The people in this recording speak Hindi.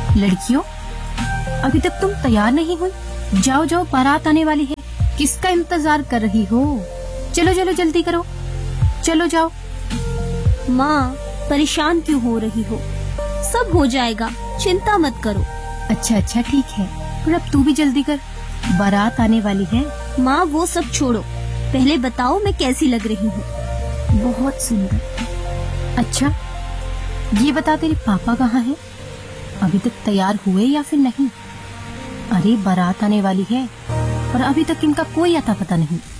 लड़कियों, अभी तक तुम तैयार नहीं हुई? जाओ जाओ, बारात आने वाली है। किसका इंतजार कर रही हो? चलो चलो, जल्दी करो, चलो जाओ। माँ, परेशान क्यों हो रही हो? सब हो जाएगा, चिंता मत करो। अच्छा अच्छा, ठीक है, पर अब तू भी जल्दी कर, बारात आने वाली है। माँ, वो सब छोड़ो, पहले बताओ मैं कैसी लग रही हूँ? बहुत सुंदर। अच्छा, ये बता, तेरे पापा कहाँ हैं? अभी तक तैयार हुए या फिर नहीं? अरे, बारात आने वाली है और अभी तक इनका कोई अता पता नहीं।